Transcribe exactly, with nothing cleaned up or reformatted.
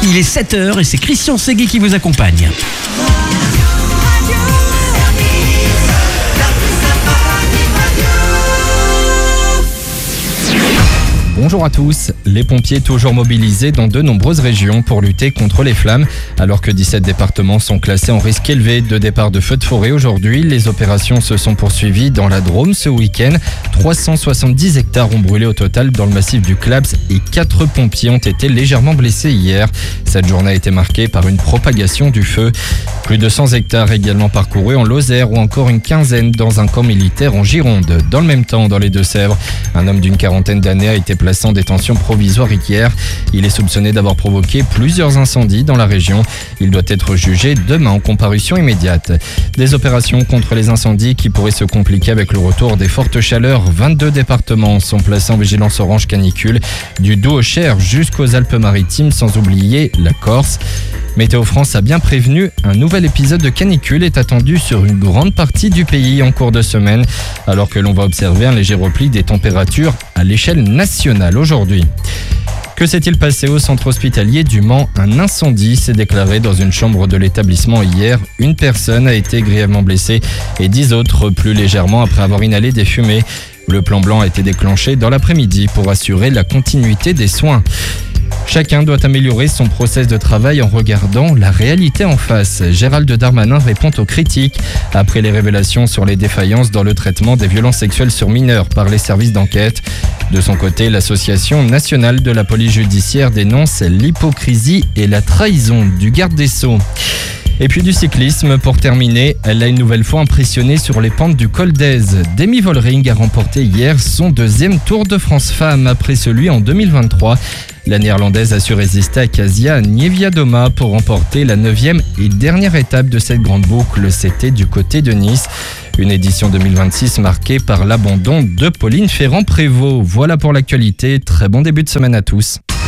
Il est sept heures et c'est Christian Ségué qui vous accompagne. Bonjour à tous. Les pompiers toujours mobilisés dans de nombreuses régions pour lutter contre les flammes. Alors que dix-sept départements sont classés en risque élevé de départ de feux de forêt aujourd'hui, les opérations se sont poursuivies dans la Drôme ce week-end. trois cent soixante-dix hectares ont brûlé au total dans le massif du Claps et quatre pompiers ont été légèrement blessés hier. Cette journée a été marquée par une propagation du feu. Plus de cent hectares également parcourus en Lozère ou encore une quinzaine dans un camp militaire en Gironde. Dans le même temps, dans les Deux-Sèvres, un homme d'une quarantaine d'années a été placé en détention provisoire hier. Il est soupçonné d'avoir provoqué plusieurs incendies dans la région. Il doit être jugé demain en comparution immédiate. Des opérations contre les incendies qui pourraient se compliquer avec le retour des fortes chaleurs. vingt-deux départements sont placés en vigilance orange canicule, du Doubs au Cher jusqu'aux Alpes-Maritimes, sans oublier la Corse. Météo France a bien prévenu, un nouvel épisode de canicule est attendu sur une grande partie du pays en cours de semaine, alors que l'on va observer un léger repli des températures à l'échelle nationale aujourd'hui. Que s'est-il passé au centre hospitalier du Mans? Un incendie s'est déclaré dans une chambre de l'établissement hier. Une personne a été grièvement blessée et dix autres plus légèrement après avoir inhalé des fumées. Le plan blanc a été déclenché dans l'après-midi pour assurer la continuité des soins. Chacun doit améliorer son process de travail en regardant la réalité en face. Gérald Darmanin répond aux critiques après les révélations sur les défaillances dans le traitement des violences sexuelles sur mineurs par les services d'enquête. De son côté, l'Association nationale de la police judiciaire dénonce l'hypocrisie et la trahison du garde des Sceaux. Et puis du cyclisme pour terminer, elle a une nouvelle fois impressionné sur les pentes du Col d'Èze. Demi Vollering a remporté hier son deuxième Tour de France Femmes après celui en deux mille vingt-trois. La néerlandaise a su résister à Kasia Niewiadoma pour remporter la neuvième et dernière étape de cette grande boucle. C'était du côté de Nice. Une édition deux mille vingt-six marquée par l'abandon de Pauline Ferrand-Prévot. Voilà pour l'actualité. Très bon début de semaine à tous.